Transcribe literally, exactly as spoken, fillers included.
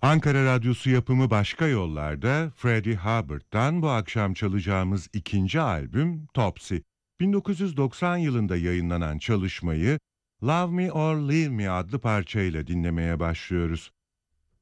Ankara Radyosu yapımı Başka Yollar'da Freddie Hubbard'dan bu akşam çalacağımız ikinci albüm Topsy. bin dokuz yüz doksan yılında yayınlanan çalışmayı Love Me or Leave Me adlı parçayla dinlemeye başlıyoruz.